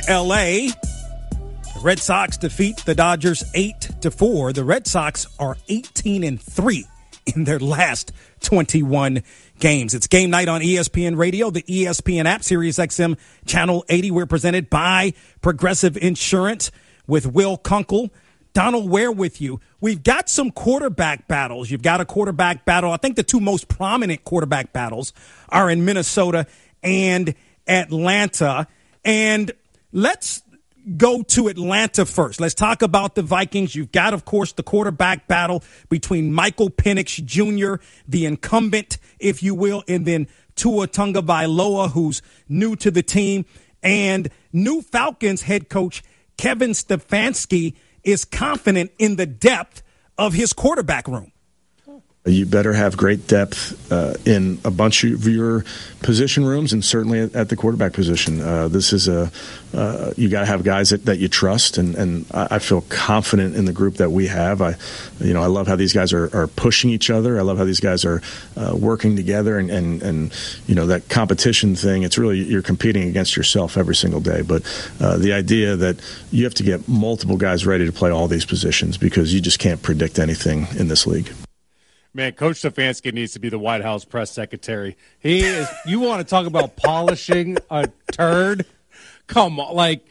L.A., the Red Sox defeat the Dodgers 8-4. The Red Sox are 18-3 in their last 21 games. It's game night on ESPN Radio, the ESPN app, Sirius XM Channel 80. We're presented by Progressive Insurance with Will Kunkel. Donald Ware with you. We've got some quarterback battles. You've got a quarterback battle. I think the two most prominent quarterback battles are in Minnesota and Atlanta. And let's go to Atlanta first. Let's talk about the Vikings. You've got, of course, the quarterback battle between Michael Penix Jr., the incumbent, if you will, and then Tua Tagovailoa, who's new to the team. And new Falcons head coach Kevin Stefanski is confident in the depth of his quarterback room. You better have great depth in a bunch of your position rooms, and certainly at the quarterback position. This is you got to have guys that you trust, and I feel confident in the group that we have. I love how these guys are pushing each other. I love how these guys are working together, and that competition thing. It's really you're competing against yourself every single day. But the idea that you have to get multiple guys ready to play all these positions because you just can't predict anything in this league. Man, Coach Stefanski needs to be the White House press secretary. He is. You want to talk about polishing a turd? Come on,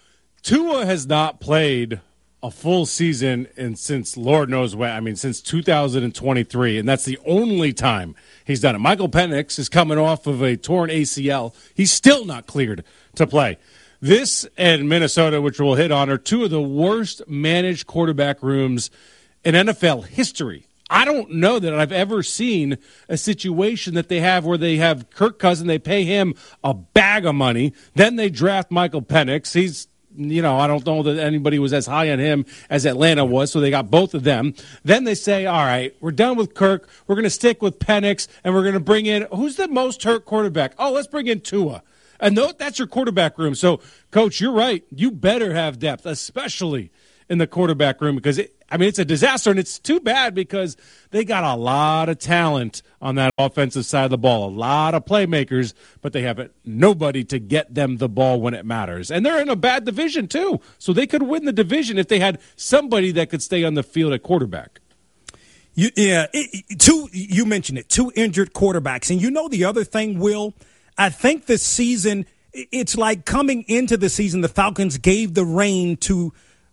Tua has not played a full season since Lord knows when. I mean, since 2023, and that's the only time he's done it. Michael Penix is coming off of a torn ACL. He's still not cleared to play. This and Minnesota, which we'll hit on, are two of the worst managed quarterback rooms in NFL history. I don't know that I've ever seen a situation that they have where they have Kirk Cousins, they pay him a bag of money, then they draft Michael Penix. He's, I don't know that anybody was as high on him as Atlanta was, so they got both of them. Then they say, all right, we're done with Kirk, we're going to stick with Penix, and we're going to bring in, who's the most hurt quarterback? Oh, let's bring in Tua. And that's your quarterback room. So, Coach, you're right. You better have depth, especially in the quarterback room, because it's a disaster, and it's too bad because they got a lot of talent on that offensive side of the ball, a lot of playmakers, but they have nobody to get them the ball when it matters. And they're in a bad division, too, so they could win the division if they had somebody that could stay on the field at quarterback. You mentioned it, two injured quarterbacks. And the other thing, Will, I think this season, it's like coming into the season, the Falcons gave the reign to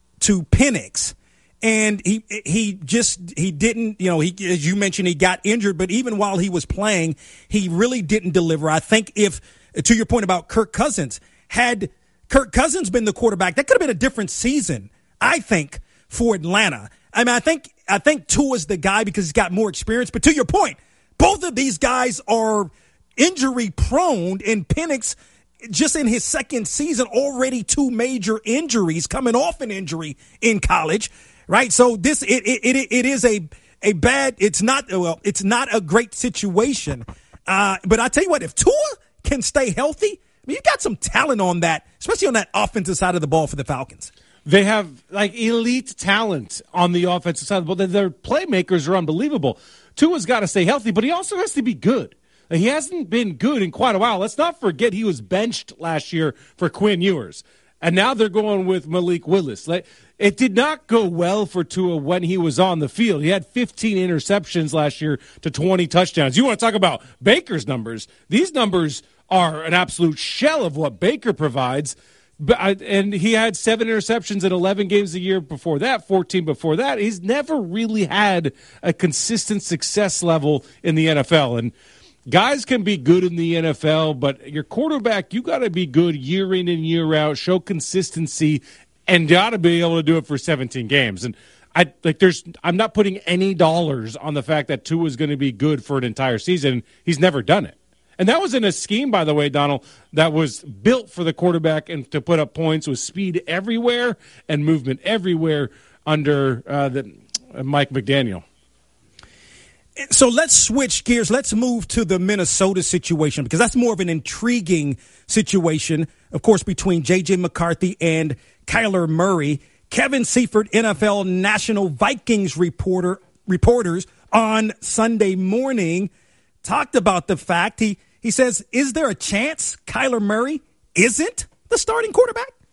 Penix. And he didn't, as you mentioned, he got injured, but even while he was playing, he really didn't deliver. I think if, to your point about Kirk Cousins, had Kirk Cousins been the quarterback, that could have been a different season, I think, for Atlanta. I mean, I think Tua's the guy because he's got more experience, but to your point, both of these guys are injury prone, and Penix, just in his second season, already two major injuries, coming off an injury in college. Right, so this it is a bad. It's not a great situation. But I tell you what, if Tua can stay healthy, you got some talent on that, especially on that offensive side of the ball for the Falcons. They have elite talent on the offensive side of the ball. Their playmakers are unbelievable. Tua's got to stay healthy, but he also has to be good. He hasn't been good in quite a while. Let's not forget he was benched last year for Quinn Ewers. And now they're going with Malik Willis. It did not go well for Tua when he was on the field. He had 15 interceptions last year to 20 touchdowns. You want to talk about Baker's numbers. These numbers are an absolute shell of what Baker provides. And he had 7 interceptions in 11 games a year before that, 14 before that. He's never really had a consistent success level in the NFL. And guys can be good in the NFL, but your quarterback, you got to be good year in and year out, show consistency, and got to be able to do it for 17 games. And I'm not putting any dollars on the fact that Tua is going to be good for an entire season. He's never done it. And that was in a scheme, by the way, Donald, that was built for the quarterback and to put up points with speed everywhere and movement everywhere under Mike McDaniel. So let's switch gears. Let's move to the Minnesota situation because that's more of an intriguing situation, of course, between J.J. McCarthy and Kyler Murray. Kevin Seifert, NFL National Vikings reporters on Sunday morning talked about the fact, he says, is there a chance Kyler Murray isn't the starting quarterback?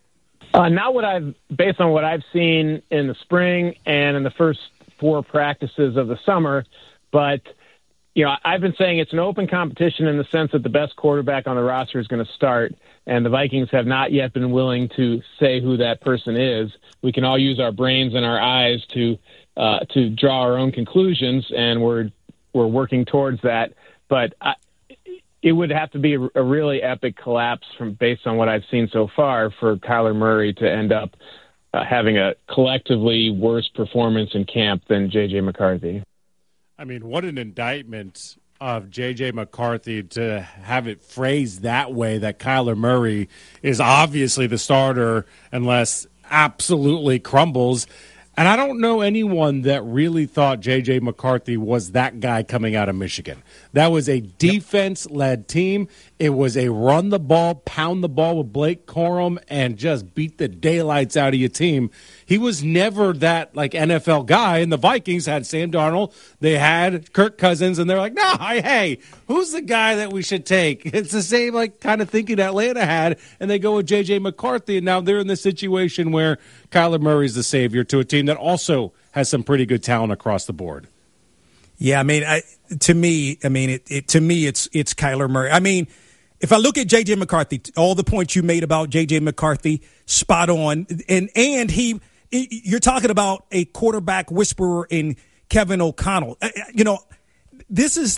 Based on what I've seen in the spring and in the first 4 practices of the summer, but I've been saying it's an open competition in the sense that the best quarterback on the roster is going to start, and the Vikings have not yet been willing to say who that person is. We can all use our brains and our eyes to draw our own conclusions, and we're working towards that. But it would have to be a really epic collapse based on what I've seen so far for Kyler Murray to end up having a collectively worse performance in camp than J.J. McCarthy. I mean, what an indictment of J.J. McCarthy to have it phrased that way, that Kyler Murray is obviously the starter unless absolutely crumbles. And I don't know anyone that really thought J.J. McCarthy was that guy coming out of Michigan. That was a defense-led team. It was a run the ball, pound the ball with Blake Corum, and just beat the daylights out of your team. He was never that NFL guy, and the Vikings had Sam Darnold. They had Kirk Cousins, and they're like, no, hey, who's the guy that we should take? It's the same kind of thinking Atlanta had, and they go with J.J. McCarthy, and now they're in this situation where Kyler Murray's the savior to a team that also has some pretty good talent across the board. Yeah, I mean, to me, it's Kyler Murray. I mean, if I look at J.J. McCarthy, all the points you made about J.J. McCarthy, spot on, and you're talking about a quarterback whisperer in Kevin O'Connell. He was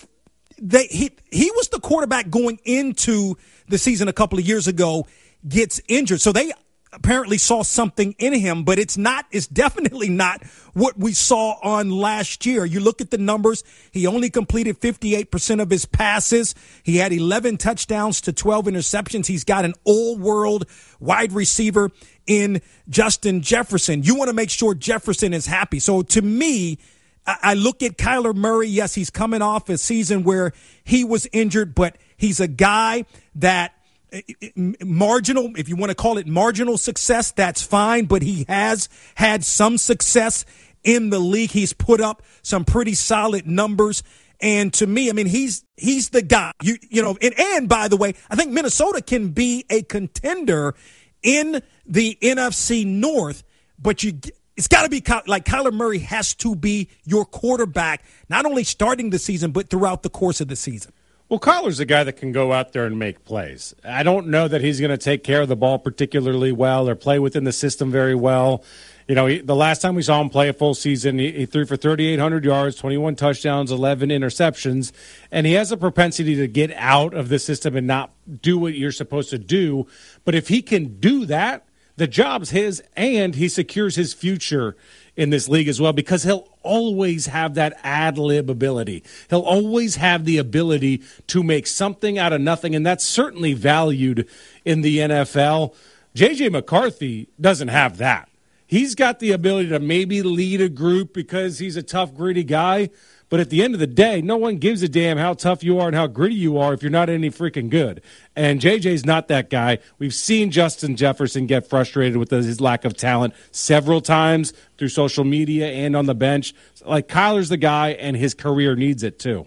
the quarterback going into the season a couple of years ago, gets injured, so they apparently saw something in him, but it's definitely not what we saw on last year. You look at the numbers, he only completed 58% of his passes. He had 11 touchdowns to 12 interceptions. He's got an all-world wide receiver in Justin Jefferson. You want to make sure Jefferson is happy. So to me, I look at Kyler Murray. Yes, he's coming off a season where he was injured, but he's a guy that marginal, if you want to call it marginal success, that's fine, but he has had some success in the league. He's put up some pretty solid numbers. And to me, I mean, he's the guy, and by the way, I think Minnesota can be a contender in the NFC North, but it's got to be Kyler Murray has to be your quarterback, not only starting the season, but throughout the course of the season. Well, Kyler's a guy that can go out there and make plays. I don't know that he's going to take care of the ball particularly well or play within the system very well. The last time we saw him play a full season, he threw for 3,800 yards, 21 touchdowns, 11 interceptions, and he has a propensity to get out of the system and not do what you're supposed to do. But if he can do that, the job's his, and he secures his future in this league as well, because he'll always have that ad-lib ability. He'll always have the ability to make something out of nothing, and that's certainly valued in the NFL. J.J. McCarthy doesn't have that. He's got the ability to maybe lead a group because he's a tough, gritty guy, but at the end of the day, no one gives a damn how tough you are and how gritty you are if you're not any freaking good. And JJ's not that guy. We've seen Justin Jefferson get frustrated with his lack of talent several times through social media and on the bench. Kyler's the guy, and his career needs it too.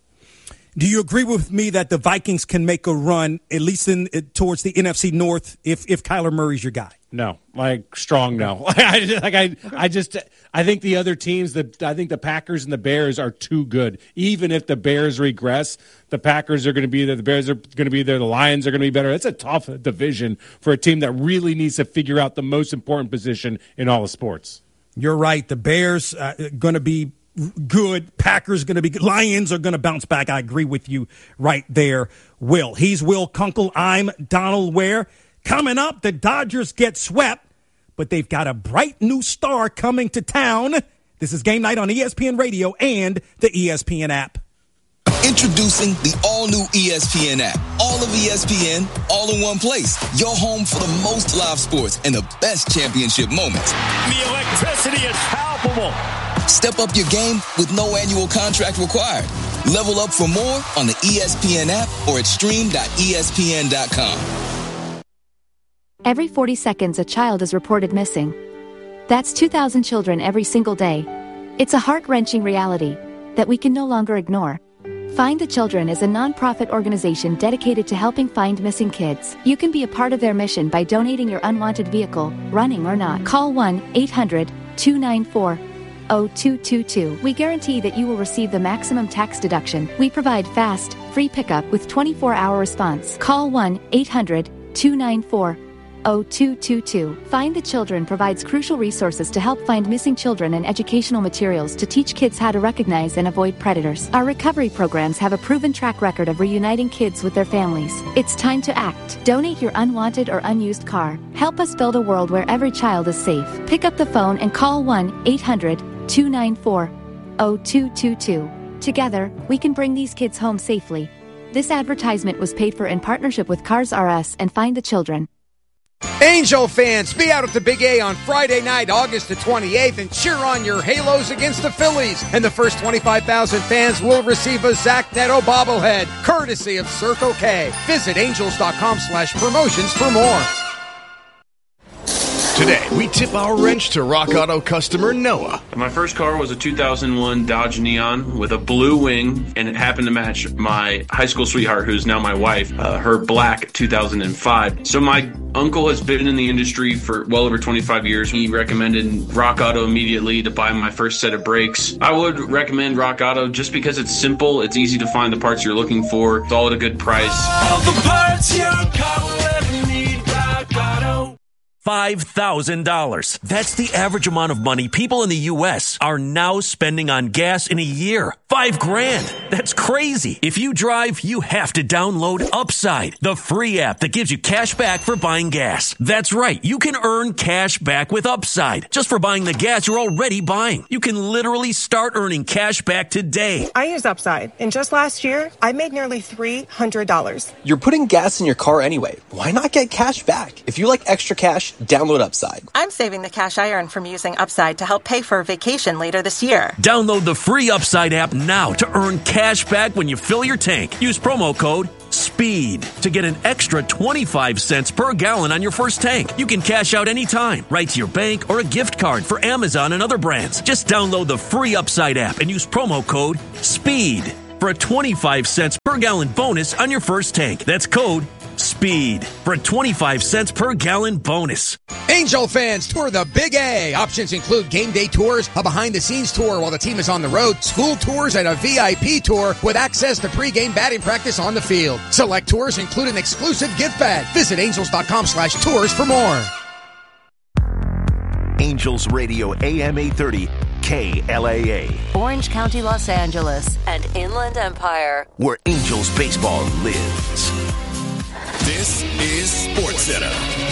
Do you agree with me that the Vikings can make a run, at least towards the NFC North, if Kyler Murray's your guy? No, strong no. I think the other teams, I think the Packers and the Bears are too good. Even if the Bears regress, the Packers are going to be there, the Bears are going to be there, the Lions are going to be better. It's a tough division for a team that really needs to figure out the most important position in all of sports. You're right. The Bears going to be good. Packers going to be good. Lions are going to bounce back. I agree with you right there, Will. He's Will Kunkel. I'm Donald Ware. Coming up, the Dodgers get swept, but they've got a bright new star coming to town. This is Game Night on ESPN Radio and the ESPN app. Introducing the all-new ESPN app. All of ESPN, all in one place. Your home for the most live sports and the best championship moments. The electricity is palpable. Step up your game with no annual contract required. Level up for more on the ESPN app or at stream.espn.com. Every 40 seconds, a child is reported missing. That's 2,000 children every single day. It's a heart-wrenching reality that we can no longer ignore. Find the Children is a nonprofit organization dedicated to helping find missing kids. You can be a part of their mission by donating your unwanted vehicle, running or not. Call 1-800-294-0222. We guarantee that you will receive the maximum tax deduction. We provide fast, free pickup with 24-hour response. Call 1-800-294-0222. Find the Children provides crucial resources to help find missing children and educational materials to teach kids how to recognize and avoid predators. Our recovery programs have a proven track record of reuniting kids with their families. It's time to act. Donate your unwanted or unused car. Help us build a world where every child is safe. Pick up the phone and call 1-800-294-0222. Together, we can bring these kids home safely. This advertisement was paid for in partnership with Cars R Us and Find the Children. Angel fans, be out at the Big A on Friday night, August the 28th, and cheer on your Halos against the Phillies. And the first 25,000 fans will receive a Zach Neto bobblehead, courtesy of Circle K. Visit angels.com/promotions for more. Today, we tip our wrench to Rock Auto customer Noah. My first car was a 2001 Dodge Neon with a blue wing, and it happened to match my high school sweetheart, who's now my wife, her black 2005. So my uncle has been in the industry for well over 25 years. He recommended Rock Auto immediately to buy my first set of brakes. I would recommend Rock Auto just because it's simple, it's easy to find the parts you're looking for, it's all at a good price. All the parts your car will ever need, Rock Auto. $5,000. That's the average amount of money people in the U.S. are now spending on gas in a year. $5,000. That's crazy. If you drive, you have to download Upside, the free app that gives you cash back for buying gas. That's right. You can earn cash back with Upside just for buying the gas you're already buying. You can literally start earning cash back today. I use Upside, and just last year, I made nearly $300. You're putting gas in your car anyway. Why not get cash back? If you like extra cash, download Upside. I'm saving the cash I earn from using Upside to help pay for a vacation later this year. Download the free Upside app now to earn cash back when you fill your tank. Use promo code SPEED to get an extra 25 cents per gallon on your first tank. You can cash out anytime, right to your bank or a gift card for Amazon and other brands. Just download the free Upside app and use promo code SPEED for a 25 cents per gallon bonus on your first tank. That's code SPEED for a 25 cents per gallon bonus. Angel fans, tour the Big A. Options include game day tours, a behind-the-scenes tour while the team is on the road, school tours, and a VIP tour with access to pregame batting practice on the field. Select tours include an exclusive gift bag. Visit angels.com/tours for more. Angels Radio AM 830 KLAA. Orange County, Los Angeles, and Inland Empire, where Angels baseball lives. This is SportsCenter.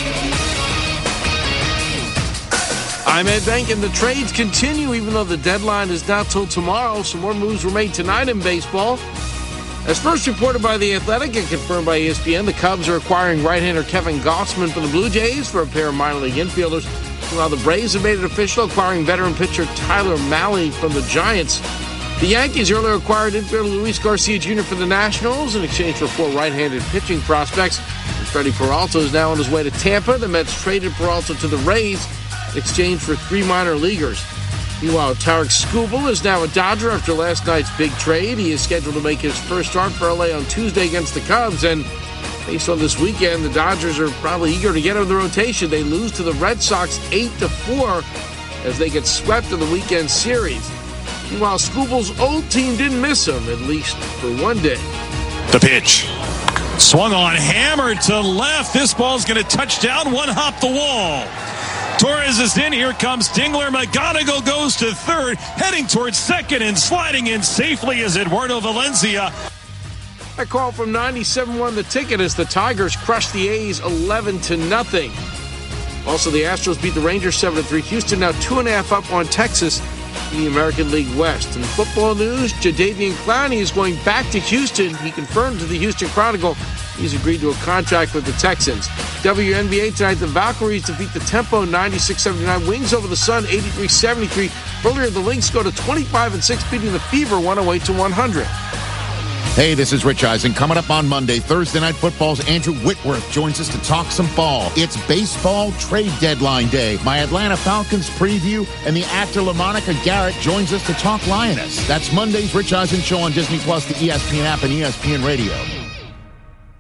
I'm Ed Bank, and the trades continue even though the deadline is not till tomorrow. Some more moves were made tonight in baseball. As first reported by The Athletic and confirmed by ESPN, the Cubs are acquiring right-hander Kevin Gausman from the Blue Jays for a pair of minor league infielders. While the Braves have made it official, acquiring veteran pitcher Tyler Mahle from the Giants. The Yankees earlier acquired infielder Luis Garcia Jr. for the Nationals in exchange for 4 right-handed pitching prospects. Freddie Peralta is now on his way to Tampa. The Mets traded Peralta to the Rays in exchange for 3 minor leaguers. Meanwhile, Tarek Skubal is now a Dodger after last night's big trade. He is scheduled to make his first start for LA on Tuesday against the Cubs. And based on this weekend, the Dodgers are probably eager to get out of the rotation. They lose to the Red Sox 8-4 as they get swept in the weekend series. Meanwhile, Skubal's old team didn't miss him, at least for one day. The pitch. Swung on, hammered to left. This ball's going to touch down, one hop the wall. Torres is in. Here comes Dingler. McGonigal goes to third, heading towards second, and sliding in safely is Eduardo Valencia. A call from 97.1 The Ticket as the Tigers crushed the A's 11-0. Also, the Astros beat the Rangers 7-3. Houston now 2.5 up on Texas in the American League West. In football news, Jadeveon Clowney is going back to Houston. He confirmed to the Houston Chronicle he's agreed to a contract with the Texans. WNBA tonight, the Valkyries defeat the Tempo 96-79. Wings over the Sun 83-73. Earlier, the Lynx go to 25-6, beating the Fever 108-100. Hey, this is Rich Eisen. Coming up on Monday, Thursday Night Football's Andrew Whitworth joins us to talk some ball. It's baseball trade deadline day. My Atlanta Falcons preview, and the actor LaMonica Garrett joins us to talk Lioness. That's Monday's Rich Eisen Show on Disney Plus, the ESPN app, and ESPN Radio.